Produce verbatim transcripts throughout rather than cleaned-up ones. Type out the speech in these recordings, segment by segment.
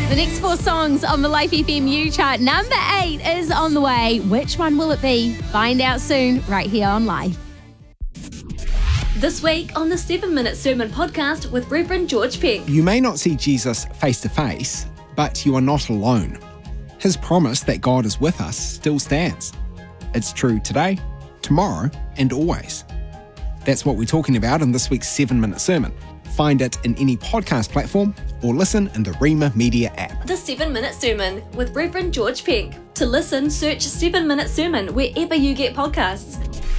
The next four songs on the Life F M U chart. Number eight is on the way. Which one will it be? Find out soon, right here on Life. This week on the seven minute Sermon Podcast with Reverend George Peck. You may not see Jesus face to face, but you are not alone. His promise that God is with us still stands. It's true today, tomorrow, and always. That's what we're talking about in this week's seven minute sermon. Find it in any podcast platform or listen in the Rima Media app. The seven minute Sermon with Reverend George Peck. To listen, search seven minute Sermon wherever you get podcasts.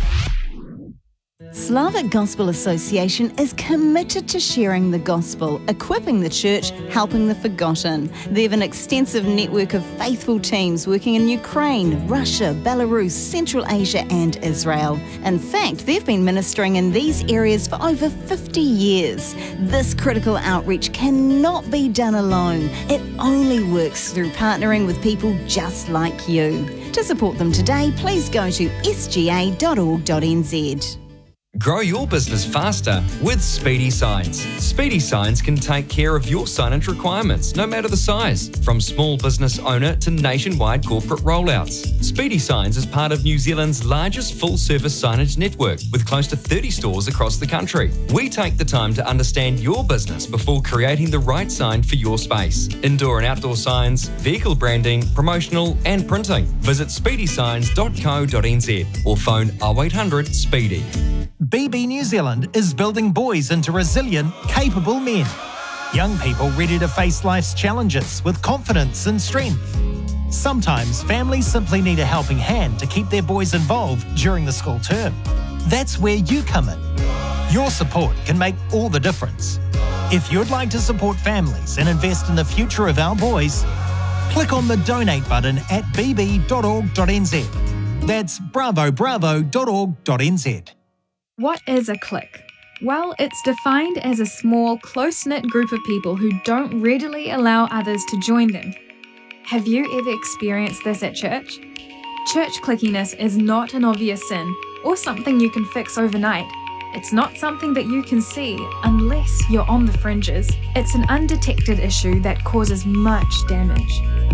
Slavic Gospel Association is committed to sharing the gospel, equipping the church, helping the forgotten. They have an extensive network of faithful teams working in Ukraine, Russia, Belarus, Central Asia and Israel. In fact, they've been ministering in these areas for over fifty years. This critical outreach cannot be done alone. It only works through partnering with people just like you. To support them today, please go to s g a dot org dot n z. Grow your business faster with Speedy Signs. Speedy Signs can take care of your signage requirements, no matter the size, from small business owner to nationwide corporate rollouts. Speedy Signs is part of New Zealand's largest full-service signage network, with close to thirty stores across the country. We take the time to understand your business before creating the right sign for your space. Indoor and outdoor signs, vehicle branding, promotional and printing. Visit speedy signs dot co dot n z or phone oh eight hundred SPEEDY. B B New Zealand is building boys into resilient, capable men. Young people ready to face life's challenges with confidence and strength. Sometimes families simply need a helping hand to keep their boys involved during the school term. That's where you come in. Your support can make all the difference. If you'd like to support families and invest in the future of our boys, click on the donate button at b b dot org dot n z. That's bravo bravo dot org dot n z. What is a clique? Well, it's defined as a small, close-knit group of people who don't readily allow others to join them. Have you ever experienced this at church? Church cliquiness is not an obvious sin or something you can fix overnight. It's not something that you can see unless you're on the fringes. It's an undetected issue that causes much damage.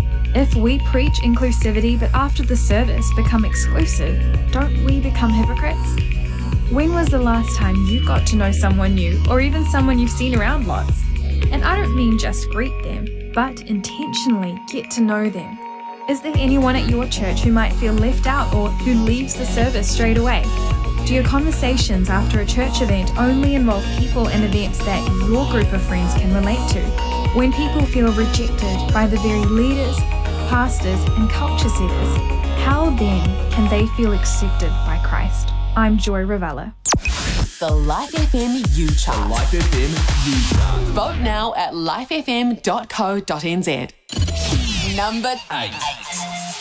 If we preach inclusivity but after the service become exclusive, don't we become hypocrites? When was the last time you got to know someone new or even someone you've seen around lots? And I don't mean just greet them, but intentionally get to know them. Is there anyone at your church who might feel left out or who leaves the service straight away? Do your conversations after a church event only involve people and events that your group of friends can relate to? When people feel rejected by the very leaders, pastors and culture setters, how then can they feel accepted by Christ? I'm Joy Ravella. The Life F M U Chart. The Life F M U Chart. Vote now at life f m dot co dot n z. Number eight.